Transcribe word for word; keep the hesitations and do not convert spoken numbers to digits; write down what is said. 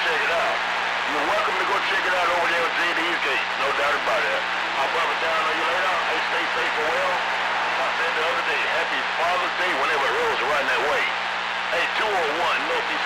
check it out. You're welcome to go check it out over there at J D's Gate. No doubt about it. I'll brother down on you later. Hey, stay safe and well. I said the other day, happy Father's Day whenever it rolls right that way. Hey, two oh one Northeast